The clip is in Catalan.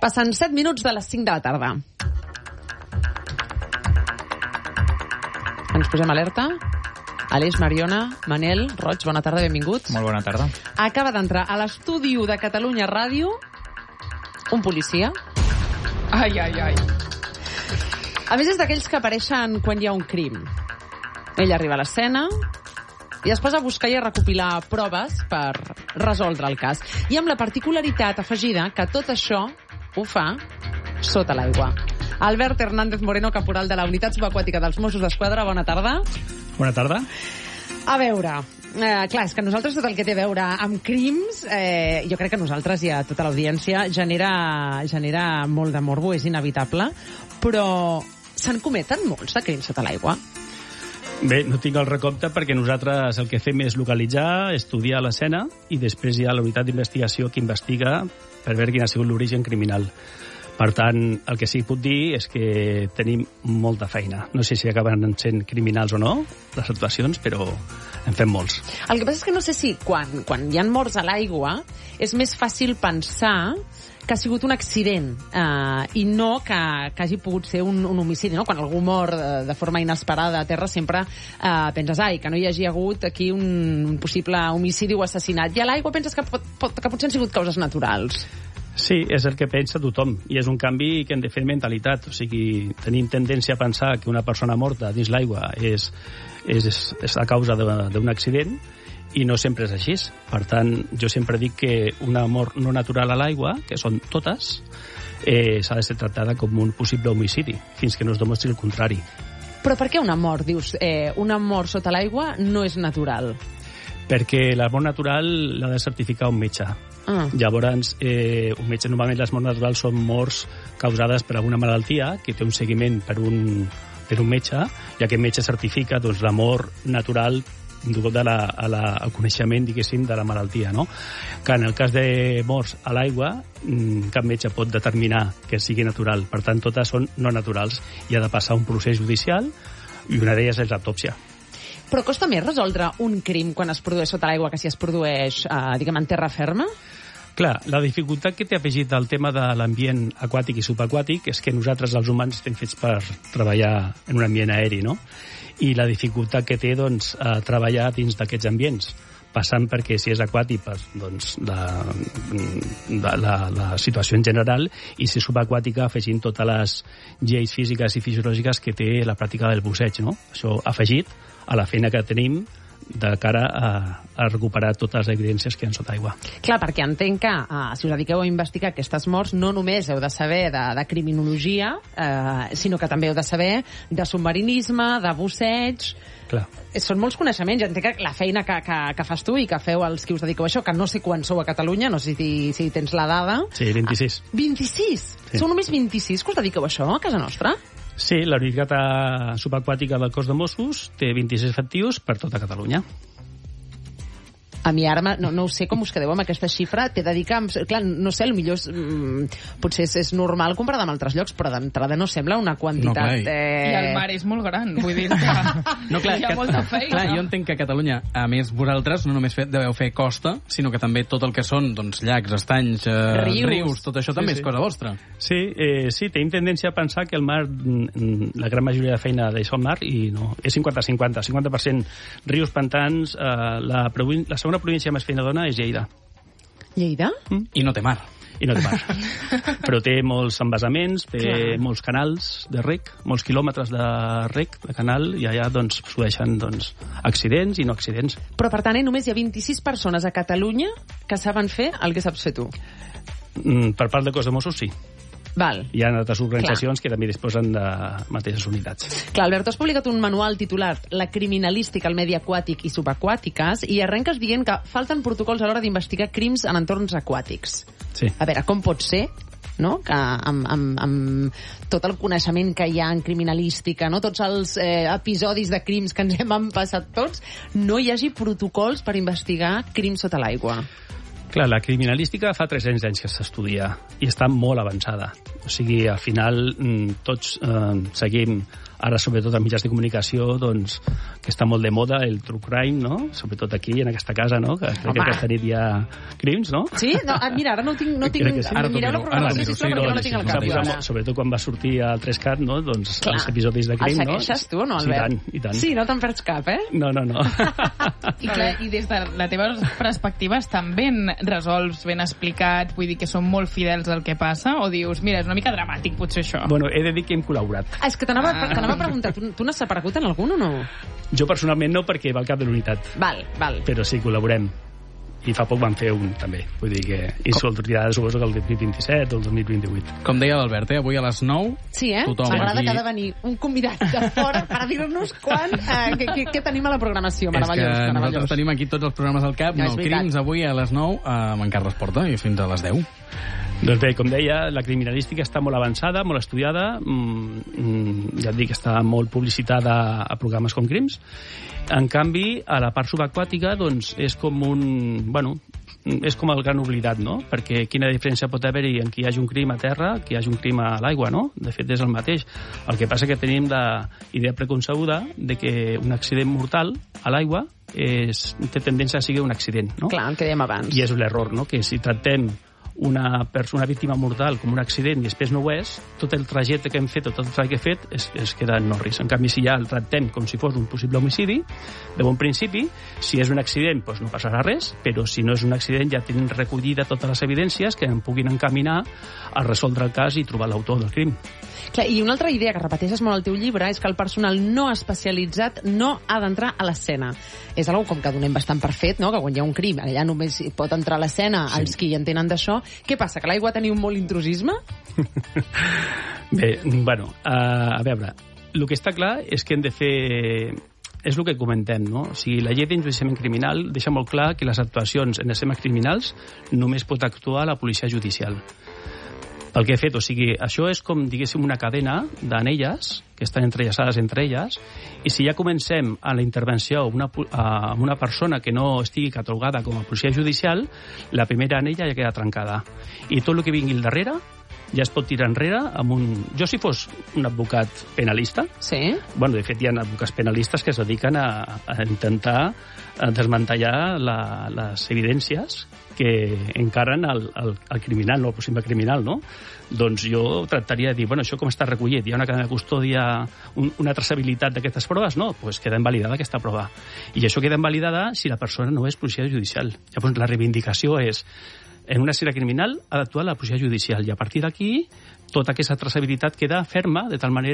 Passen 7 minuts de les 5 de la tarda. Ens posem alerta. Aleix, Mariona, Manel, Roig, bona tarda, benvinguts. Molt bona tarda. Acaba d'entrar a l'estudi de Catalunya Ràdio un policia. Ai, ai, ai. A més, és d'aquells que apareixen quan hi ha un crim. Ell arriba a l'escena i es posa a buscar i a recopilar proves per resoldre el cas. I amb la particularitat afegida que tot això ho fa sota l'aigua. Albert Hernández Moreno, caporal de la Unitat Subaquàtica dels Mossos d'Esquadra, bona tarda. Bona tarda. A veure, clar, és que nosaltres tot el que té a veure amb crims, jo crec que nosaltres i a tota l'audiència genera molt de morbo, és inevitable, però se'n cometen molts de crims sota l'aigua? Bé, no tinc el recompte perquè nosaltres el que fem és localitzar, estudiar l'escena i després hi ha la unitat d'investigació que investiga per veure quin ha sigut l'origen criminal. Per tant, el que sí que puc dir és que tenim molta feina. No sé si acaben sent criminals o no, les actuacions, però en fem molts. El que passa és que no sé si quan hi ha morts a l'aigua és més fàcil pensar que ha sigut un accident i no que hagi pogut ser un homicidi, no? Quan algú mor de forma inesperada a terra sempre penses, que no hi hagi hagut aquí un possible homicidi o assassinat. I a l'aigua penses que potser han sigut causes naturals. Sí, és el que pensa tothom, i és un canvi que hem de fer de mentalitat. O sigui, tenim tendència a pensar que una persona morta dins l'aigua és a causa d'un accident, i no sempre és així. Per tant, jo sempre dic que una mort no natural a l'aigua, que són totes, s'ha de ser tractada com un possible homicidi, fins que no es demostri el contrari. Però per què una mort, dius, una mort sota l'aigua no és natural? Perquè la mort natural l'ha de certificar un metge. Llavors, un metge, normalment les morts naturals són morts causades per alguna malaltia que té un seguiment per un metge, i aquest metge certifica la mort natural al coneixement, diguéssim, de la malaltia, no? Que en el cas de morts a l'aigua, cap metge pot determinar que sigui natural. Per tant, totes són no naturals i ha de passar un procés judicial, i una d'elles és l'autòpsia. Però costa més resoldre un crim quan es produeix sota l'aigua que si es produeix, diguem, en terra ferma? Clar, la dificultat que té afegit el tema de l'ambient aquàtic i subaquàtic és que nosaltres, els humans, estem fets per treballar en un ambient aeri, no? I la dificultat que té, treballar dins d'aquests ambients, passant perquè si és aquàtic, la situació en general, i si és subaquàtica, afegint totes les lleis físiques i fisiològiques que té la pràctica del busseig, no? Això afegit a la feina que tenim de cara a recuperar totes les evidències que hi ha sota aigua. Clar, perquè entenc que si us dediqueu a investigar aquestes morts, no només heu de saber de criminologia, sinó que també heu de saber de submarinisme, de busseig. Clar. Són molts coneixements. Ja entenc que la feina que fas tu i que feu els que us dediqueu a això, que no sé quan sou a Catalunya, no sé si tens la dada. Sí, 26. 26? Sí. Sou només 26 que us dediqueu a això, a casa nostra? Sí, la unitat subaquàtica del cos de Mossos té 26 efectius per tota Catalunya. A mi ara no ho sé com us quedeu amb aquesta xifra. T'he de dir que, clar, no sé, potser potser és normal comparat amb altres llocs, però d'entrada no sembla una quantitat... No, I el mar és molt gran, vull dir que hi ha molta feina. Clar, jo entenc que a Catalunya, a més, vosaltres no només deveu fer costa, sinó que també tot el que són llacs, estanys, rius, tot això també és cosa vostra. Sí, tenim tendència a pensar que el mar, la gran majoria de feina deixa el mar, i no, és 50-50. 50% rius, pantans, la segona província més feinadona és Lleida. Lleida? I no té mar. I no té mar. Però té molts embassaments, té molts canals de rec, molts quilòmetres de rec, de canal, i allà produeixen accidents i no accidents. Però, per tant, només hi ha 26 persones a Catalunya que saben fer el que saps fer tu? Per part del cos de Mossos, sí. Val. Hi ha altres organitzacions que també disposen de mateixes unitats. Clar, Albert, has publicat un manual titulat La criminalística al medi aquàtic i subaquàtiques, i arrenques dient que falten protocols a l'hora d'investigar crims en entorns aquàtics. Sí. A veure, com pot ser, no?, que amb tot el coneixement que hi ha en criminalística, no?, tots els episodis de crims que ens hem passat tots, no hi hagi protocols per investigar crims sota l'aigua? Clar, la criminalística fa 300 anys que s'estudia i està molt avançada. O sigui, al final tots seguim Ara, sobretot, als mitjans de comunicació, doncs, que està molt de moda el true crime, no? Sobretot aquí, en aquesta casa, no? Que crec que aquesta nit hi ha crims, no? Sí? No, mira, ara no tinc... Sí. Mireu la programació, sisplau, perquè no la tinc al cap. Sobretot quan va sortir al 3CAT, no? Doncs els episodis de crim, no? El segueixes tu o no, Albert? I tant. Sí, no te'n perds cap, eh? No. I clar, i des de la teva perspectiva estan ben resolts, ben explicats, vull dir que són molt fidels al que passa, o dius, mira, és una mica dramàtic potser això? Bueno, he de dir que hem col·laborat. És que t'anava a preguntar, tu n'has aparegut en algun o no? Jo personalment no, perquè va al cap de l'unitat. Val. Però sí, col·laborem. I fa poc van fer un, també. Vull dir que insultarà, suposo que el 2027 o el 2028. Com deia l'Albert, avui a les 9... Sí, m'agrada que ha de venir un convidat de fora per dir-nos què tenim a la programació. Meravellós. És que nosaltres tenim aquí tots els programes al cap. No, Crims avui a les 9 amb en Carles Porta i fins a les 10. Doncs bé, com deia, la criminalística està molt avançada, molt estudiada, ja et dic, està molt publicitada a programes com Crims. En canvi, a la part subaquàtica, doncs, és com és com el gran oblidat, no? Perquè quina diferència pot haver-hi en que hi hagi un crim a terra que hi hagi un crim a l'aigua, no? De fet, és el mateix. El que passa que tenim la idea preconcebuda de que un accident mortal a l'aigua té tendència a ser un accident, no? Clar, el que dèiem abans. I és l'error, no? Que si tractem una víctima mortal com un accident i després no ho és, tot el trajecte que hem fet o tot el treball que he fet es queda en no ris. En canvi, si ja el tractem com si fos un possible homicidi, de bon principi, si és un accident doncs no passarà res, però si no és un accident ja tenim recollida totes les evidències que em puguin encaminar a resoldre el cas i trobar l'autor del crim. Clar, i una altra idea que repeteixes molt al teu llibre és que el personal no especialitzat no ha d'entrar a l'escena. És algo com que donem bastant per fet, no? Que quan hi ha un crim, allà només pot entrar a l'escena els qui hi entenen d'això. Què passa, que l'aigua teniu molt intrusisme? Bé, bueno, a veure, el que està clar és que hem de fer... És el que comentem, no? O sigui, la llei d'enjudiciament criminal deixa molt clar que les actuacions en els temes criminals només pot actuar la policia judicial. El que he fet, o sigui, això és com, diguéssim, una cadena d'anelles que estan entrellaçades entre elles, i si ja comencem a la intervenció amb una persona que no estigui catalogada com a policia judicial, la primera anella ja queda trencada. I tot el que vingui al darrere ja es pot tirar enrere amb un... Jo, si fos un advocat penalista... Sí? Bueno, de fet, hi ha advocats penalistes que es dediquen a intentar desmantellar les evidències que encaren el criminal, no el possible criminal, no? Doncs jo tractaria de dir, bueno, això com està recollit? Hi ha una cadena de custòdia, una traçabilitat d'aquestes proves? No, doncs queda invalidada aquesta prova. I això queda invalidada si la persona no és policia judicial. Llavors, la reivindicació és en una escena criminal ha d'actuar la policia judicial i a partir d'aquí tota aquesta traçabilitat queda ferma de tal manera